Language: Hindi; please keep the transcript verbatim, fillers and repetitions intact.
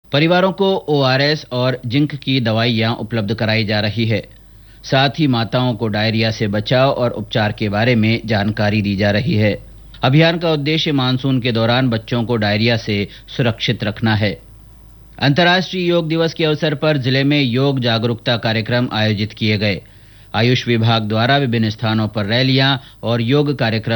परिवारों को ओ आर एस और जिंक की दवाइयां उपलब्ध कराई जा रही है। साथ ही माताओं को डायरिया से बचाव और उपचार के बारे में जानकारी दी जा रही है। अभियान का उद्देश्य मानसून के दौरान बच्चों को डायरिया से सुरक्षित रखना है। अंतर्राष्ट्रीय योग दिवस के अवसर पर जिले में योग जागरूकता कार्यक्रम आयोजित किए गए। आयुष विभाग द्वारा विभिन्न स्थानों पर रैलियां और योग कार्यक्रम